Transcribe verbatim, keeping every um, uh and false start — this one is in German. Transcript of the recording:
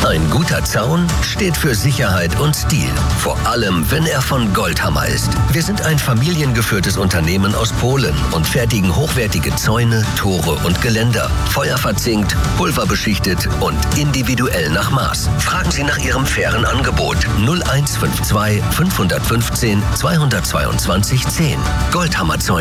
Ein guter Zaun steht für Sicherheit und Stil. Vor allem, wenn er von Goldhammer ist. Wir sind ein familiengeführtes Unternehmen aus Polen und fertigen hochwertige Zäune, Tore und Geländer. Feuerverzinkt, pulverbeschichtet und individuell nach Maß. Fragen Sie nach Ihrem fairen Angebot. null eins fünf zwei fünf eins fünf zwei zwei zwei zehn. Goldhammer Zäune.